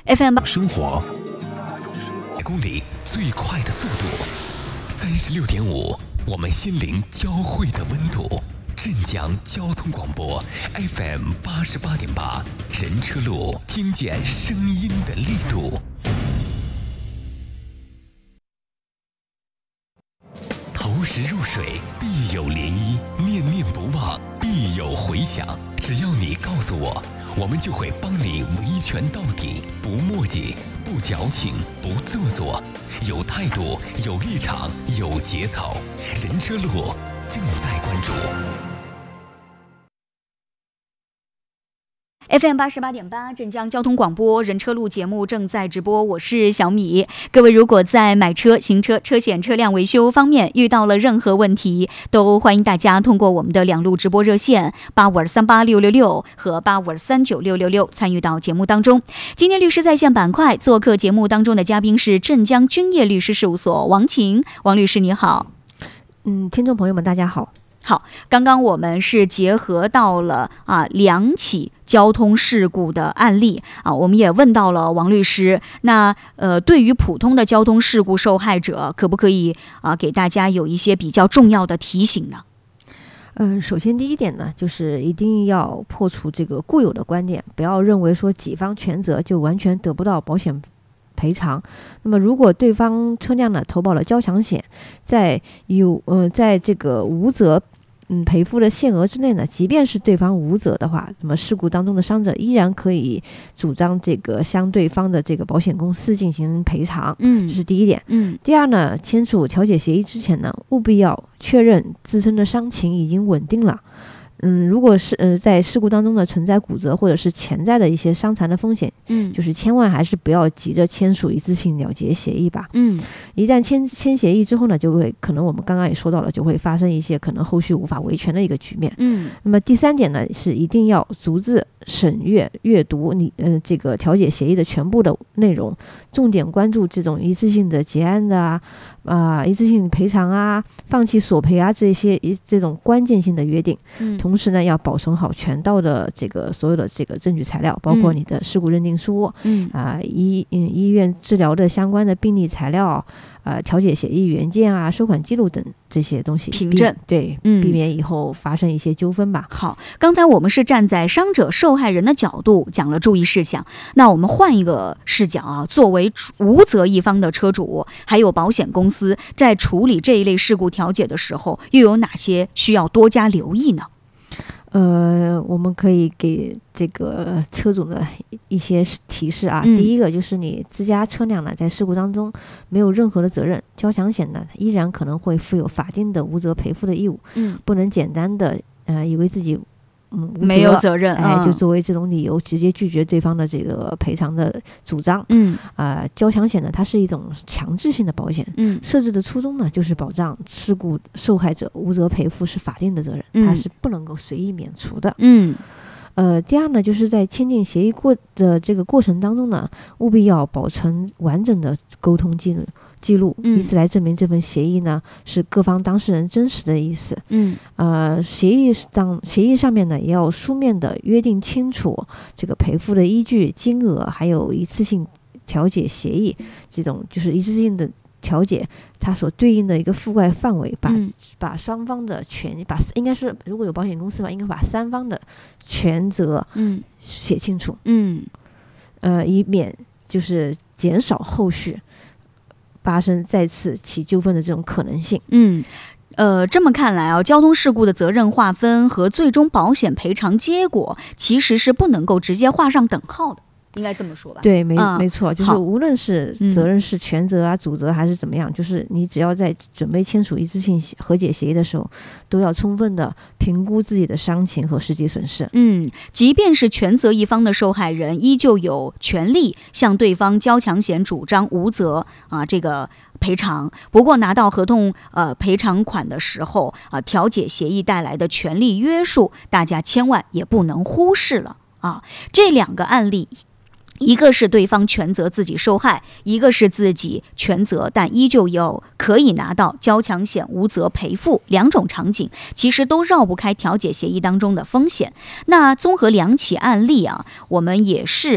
FM 生活100公里最快的速度，36.5，我们心灵交汇的温度。镇江交通广播 FM 88.8，人车路，听见声音的力度。投石入水，必有涟漪；念念不忘，必有回响。只要你告诉我，我们就会帮你维权到底，不墨迹，不矫情，不做作，有态度，有立场，有节操。人车路正在关注。 FM 88.8，镇江交通广播人车路节目正在直播，我是小米。各位如果在买车、行车、车险、车辆维修方面遇到了任何问题，都欢迎大家通过我们的2路直播热线85238666和85239666参与到节目当中。今天律师在线板块做客节目当中的嘉宾是镇江君业律师事务所王晴，王律师你好。 听众朋友们大家好。 好，刚刚我们是结合到了2起交通事故的案例我们也问到了王律师，那对于普通的交通事故受害者，可不可以给大家有一些比较重要的提醒呢？ 首先第一点呢，就是一定要破除这个固有的观点，不要认为说己方全责就完全得不到保险赔偿。那么如果对方车辆呢投保了交强险，在这个无责赔付的限额之内呢，即便是对方无责的话，那么事故当中的伤者依然可以主张这个相对方的这个保险公司进行赔偿。这是第一点。第二呢，签署调解协议之前呢，务必要确认自身的伤情已经稳定了。如果是在事故当中呢存在骨折或者是潜在的一些伤残的风险，就是千万还是不要急着签署一次性了结协议吧。一旦签协议之后呢，就会可能我们刚刚也说到了，就会发生一些可能后续无法维权的一个局面。那么第三点呢，是一定要逐字审阅读这个调解协议的全部的内容，重点关注这种一次性的结案的一次性赔偿放弃索赔这种关键性的约定。同时呢，要保存好全套的这个所有的这个证据材料，包括你的事故认定书，医院治疗的相关的病历材料，调解协议原件收款记录等这些东西凭证， 对，避免以后发生一些纠纷吧。 好，刚才我们是站在伤者受害人的角度讲了注意事项，那我们换一个视角作为无责一方的车主还有保险公司，在处理这一类事故调解的时候，又有哪些需要多加留意呢？ 我们可以给这个车主的一些提示第一个就是你自家车辆呢在事故当中没有任何的责任，交强险呢依然可能会负有法定的无责赔付的义务。不能简单的以为自己没有责任， 就作为这种理由直接拒绝对方的这个赔偿的主张。交强险呢，它是一种强制性的保险，设置的初衷呢，就是保障事故受害者无责赔付是法定的责任，它是不能够随意免除的。第二呢，就是在签订协议的这个过程当中呢，务必要保存完整的沟通记录，以此来证明这份协议呢是各方当事人真实的意思。协议上面呢也要书面的约定清楚这个赔付的依据、金额，还有一次性调解协议这种就是一次性的调解它所对应的一个覆盖范围，把双方的应该是如果有保险公司吧，应该把3方的全责写清楚，以免就是减少后续发生再次起纠纷的这种可能性。 这么看来交通事故的责任划分和最终保险赔偿结果其实是不能够直接画上等号的，应该这么说吧？ 对，没错，就是无论是责任是全责主责还是怎么样，就是你只要在准备签署一次性和解协议的时候，都要充分的评估自己的伤情和实际损失。 即便是全责一方的受害人，依旧有权利向对方交强险主张无责这个赔偿。不过拿到合同赔偿款的时候调解协议带来的权利约束，大家千万也不能忽视了这2个案例，一个是对方全责自己受害，一个是自己全责但依旧有可以拿到交强险无责赔付，2种场景其实都绕不开调解协议当中的风险。那综合2起案例我们也是